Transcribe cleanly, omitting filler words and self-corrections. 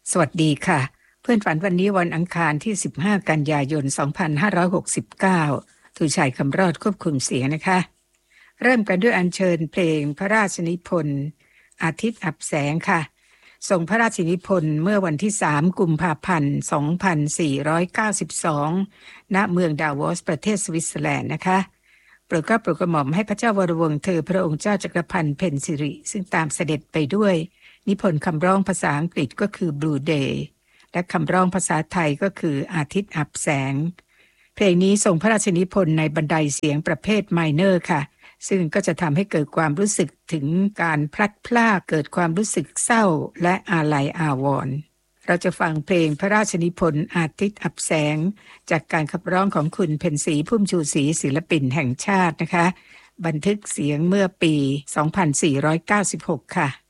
สวัสดีค่ะเพื่อนฝันวันนี้วันอังคารที่15กันยายน2569ถูชัยคำรอดควบคุมเสียงนะคะเริ่มกันด้วยอัญเชิญเพลงพระราชนิพนธ์อาทิตย์อับแสงค่ะส่งพระราชนิพนธ์เมื่อวันที่3กุมภาพันธ์2492ณเมืองดาวอสประเทศสวิตเซอร์แลนด์นะคะโปรดเกล้าโปรดกระหม่อมให้พระเจ้าวรวงศ์เธอพระองค์เจ้าจักรพันธ์เพ็ญสิริซึ่งตามเสด็จไปด้วยนิพนธ์คำร้องภาษาอังกฤษก็คือ Blue Day และคำร้องภาษาไทยก็คืออาทิตย์อับแสงเพลงนี้ทรงพระราชนิพนธ์ในบันไดเสียงประเภทไมเนอร์ค่ะซึ่งก็จะทำให้เกิดความรู้สึกถึงการพลัดพรากเกิดความรู้สึกเศร้าและอาลัยอาวรณ์เราจะฟังเพลงพระราชนิพนธ์อาทิตย์อับแสงจากการขับร้องของคุณเพ็ญศรีพุ่มชูศรีศิลปินแห่งชาตินะคะบันทึกเสียงเมื่อปี 2496 ค่ะ